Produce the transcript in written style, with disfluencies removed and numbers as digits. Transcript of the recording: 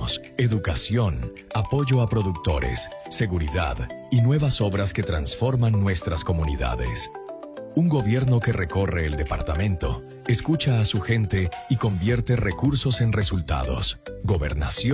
servicios, educación, apoyo a productores, seguridad y nuevas obras que transforman nuestras comunidades. Un gobierno que recorre el departamento, escucha a su gente y convierte recursos en resultados. Gobernación